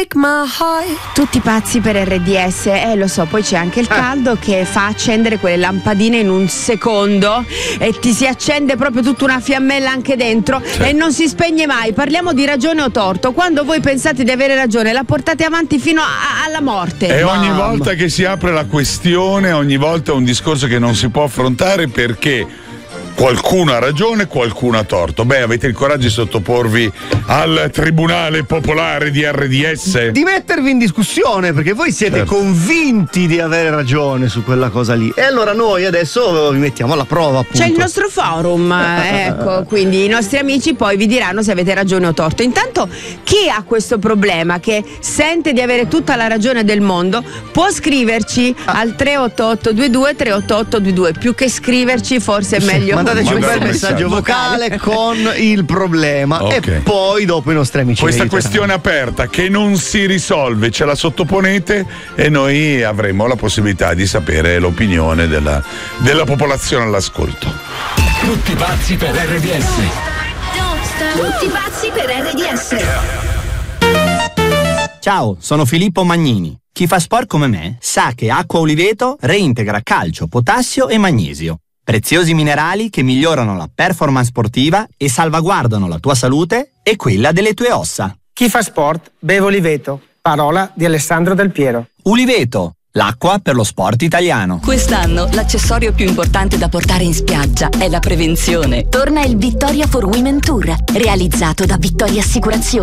break my heart. Tutti pazzi per RDS, lo so, poi c'è anche il caldo che fa accendere quelle lampadine in un secondo e ti si accende proprio tutta una fiammella anche dentro e non si spegne mai. Parliamo di ragione o torto. Quando voi pensate di avere ragione, la portate avanti fino alla morte. E ogni volta che si apre la questione, ogni volta è un discorso che non si può affrontare perché qualcuno ha ragione, qualcuno ha torto. Beh, avete il coraggio di sottoporvi al Tribunale Popolare di RDS? Di mettervi in discussione, perché voi siete convinti di avere ragione su quella cosa lì. E allora noi adesso vi mettiamo alla prova, appunto. C'è il nostro forum, ecco, quindi i nostri amici poi vi diranno se avete ragione o torto. Intanto, chi ha questo problema, che sente di avere tutta la ragione del mondo, può scriverci al 38822 38822. Più che scriverci, forse è meglio mandateci un bel messaggio vocale con il problema e poi dopo i nostri amici. Questa questione aperta che non si risolve, ce la sottoponete e noi avremo la possibilità di sapere l'opinione della popolazione all'ascolto. Tutti pazzi per RDS. Tutti pazzi per RDS. Ciao, sono Filippo Magnini. Chi fa sport come me sa che Acqua Oliveto reintegra calcio, potassio e magnesio. Preziosi minerali che migliorano la performance sportiva e salvaguardano la tua salute e quella delle tue ossa. Chi fa sport beve Oliveto. Parola di Alessandro Del Piero. Uliveto, l'acqua per lo sport italiano. Quest'anno l'accessorio più importante da portare in spiaggia è la prevenzione. Torna il Vittoria for Women Tour, realizzato da Vittoria Assicurazioni.